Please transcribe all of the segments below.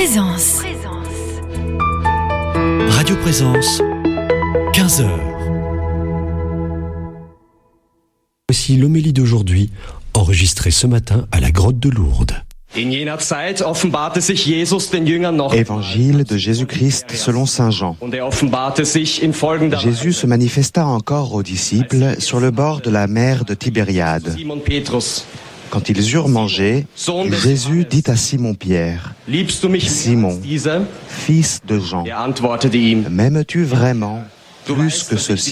Présence. Radio Présence, 15h. Voici l'homélie d'aujourd'hui, enregistrée ce matin à la grotte de Lourdes. Évangile de Jésus-Christ selon saint Jean. Jésus se manifesta encore aux disciples sur le bord de la mer de Tibériade. Quand ils eurent mangé, Jésus dit à Simon-Pierre, « Simon, fils de Jean, m'aimes-tu vraiment plus que ceci ?»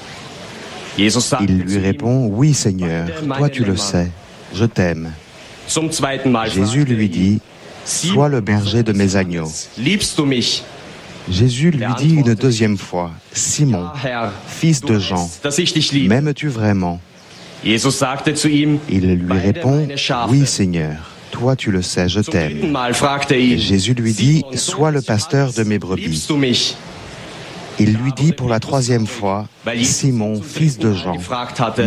Il lui répond, « Oui, Seigneur, toi tu le sais, je t'aime. » Jésus lui dit, « Sois le berger de mes agneaux. » Jésus lui dit une deuxième fois, « Simon, fils de Jean, m'aimes-tu vraiment ?» Il lui répond, « Oui, Seigneur, toi tu le sais, je t'aime. » Jésus lui dit, « Sois le pasteur de mes brebis. » Il lui dit pour la troisième fois, « Simon, fils de Jean, m'aimes-tu »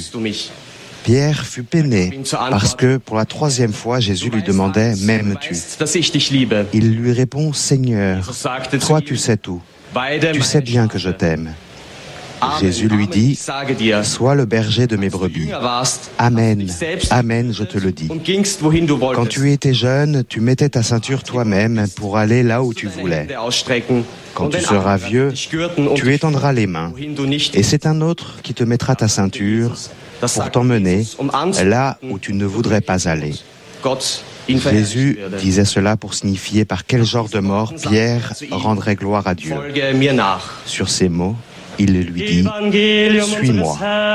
Pierre fut peiné parce que pour la troisième fois, Jésus lui demandait « M'aimes-tu » Il lui répond « Seigneur, toi tu sais tout, tu sais bien que je t'aime. » Jésus lui dit « Sois le berger de mes brebis. » Amen, amen, je te le dis. Quand tu étais jeune, tu mettais ta ceinture toi-même pour aller là où tu voulais. Quand tu seras vieux, tu étendras les mains, et c'est un autre qui te mettra ta ceinture pour t'emmener là où tu ne voudrais pas aller. Jésus disait cela pour signifier par quel genre de mort Pierre rendrait gloire à Dieu. Sur ces mots, il lui dit « Suis-moi ».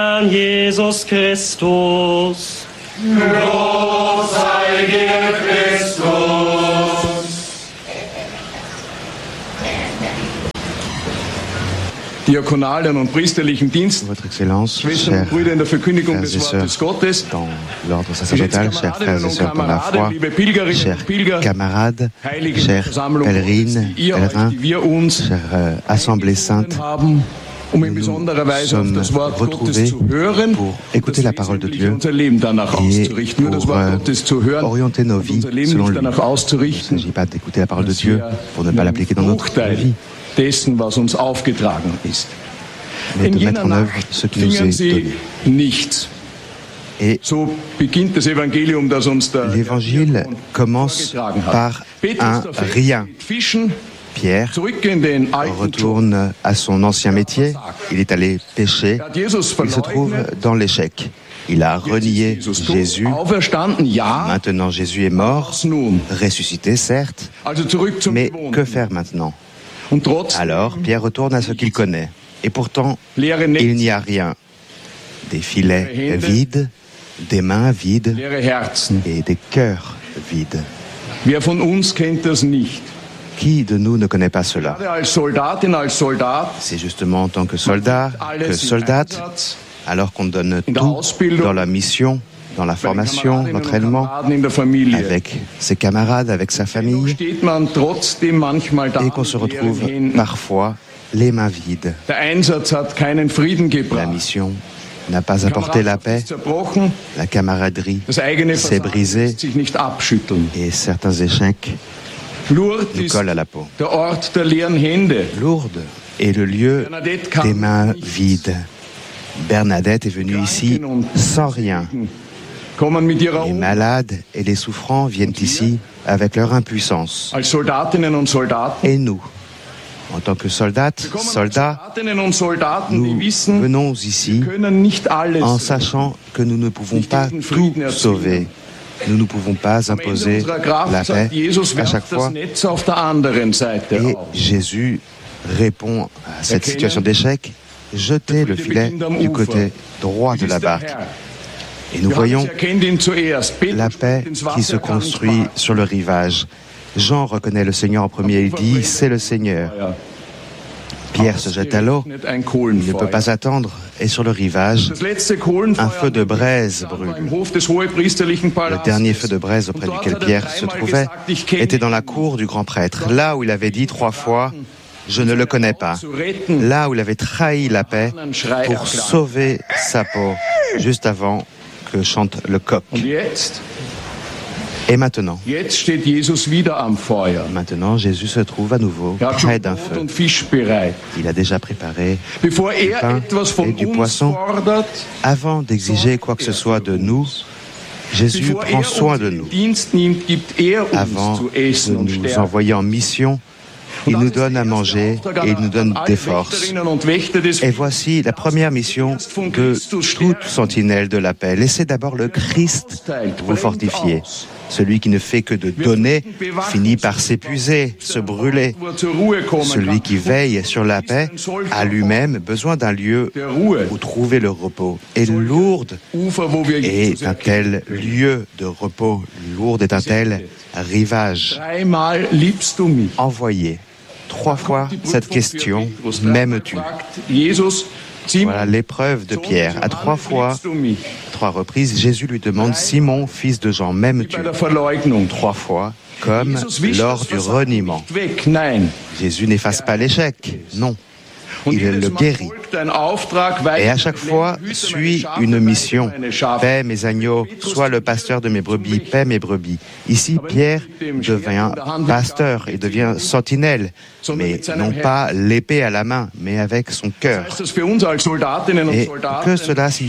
Diakonalen und priesterlichen Dienst, Votre Excellence, Schwestern und Brüder in der Verkündigung des Wortes Gottes, dans l'ordre sacerdotal, chers frères et sœurs dans la foi, chers camarades, chers pèlerines, pèlerins, chères assemblées saintes, nous sommes retrouvés pour écouter la parole de Dieu et pour orienter nos vies selon lui. Il ne s'agit pas d'écouter la parole de Dieu pour ne pas l'appliquer dans notre vie, dessen, was uns aufgetragen ist. mais de mettre en œuvre ce qui nous est donné. Et l'évangile commence par un rien. Pierre retourne à son ancien métier, il est allé pêcher, il se trouve dans l'échec. Il a renié Jésus. Maintenant, Jésus est mort, ressuscité, certes, mais que faire maintenant ? Alors, Pierre retourne à ce qu'il connaît. Et pourtant, il n'y a rien. Des filets vides, des mains vides et des cœurs vides. Qui de nous ne connaît pas cela ? C'est justement en tant que soldat, que soldate, alors qu'on donne tout dans la mission, dans la formation, l'entraînement, avec ses camarades, avec sa famille, et qu'on se retrouve parfois les mains vides. La mission n'a pas apporté la paix, la camaraderie s'est brisée, et certains échecs nous collent à la peau. Lourdes est le lieu des mains vides. Bernadette est venue ici sans rien. Les malades et les souffrants viennent ici avec leur impuissance. Et nous, en tant que soldats, nous venons ici en sachant que nous ne pouvons pas tout sauver. Nous ne pouvons pas imposer la paix à chaque fois. Et Jésus répond à cette situation d'échec, jetez le filet du côté droit de la barque. Et nous voyons la paix qui se construit sur le rivage. Jean reconnaît le Seigneur en premier, il dit « C'est le Seigneur ». Pierre se jette à l'eau, il ne peut pas attendre, et sur le rivage, un feu de braise brûle. Le dernier feu de braise auprès duquel Pierre se trouvait était dans la cour du grand prêtre, là où il avait dit 3 fois « Je ne le connais pas », là où il avait trahi la paix pour sauver sa peau, juste avant que chante le coq. Et maintenant, Jetzt steht Jesus wieder am Feuer. Maintenant, Jésus se trouve à nouveau Er hat schon près d'un Brot feu. und Fisch bereit. Il a déjà préparé Bevor du pain etwas et von du uns poisson. fordert, Avant d'exiger quoi que ce soit de nous, Jésus bevor prend soin uns de in nous. Dienst nimmt, gibt uns Avant zu de essen und nous Stärke. envoyer en mission, il nous donne à manger et il nous donne des forces. Et voici la première mission de toute sentinelle de la paix. Laissez d'abord le Christ vous fortifier. Celui qui ne fait que de donner finit par s'épuiser, se brûler. Celui qui veille sur la paix a lui-même besoin d'un lieu où trouver le repos. Et Lourdes est un tel lieu de repos. Lourdes est un tel rivage. Envoyé. 3 fois cette question, m'aimes-tu? Voilà l'épreuve de Pierre. À 3 fois, 3 reprises, Jésus lui demande, Simon, fils de Jean, m'aimes-tu? 3 fois, comme lors du reniement. Jésus n'efface pas l'échec, non. Il le guérit. Et à chaque fois, suit une mission. Paix mes agneaux, sois le pasteur de mes brebis, paix mes brebis. Ici, Pierre devient pasteur et devient sentinelle, mais non pas l'épée à la main, mais avec son cœur. Et que cela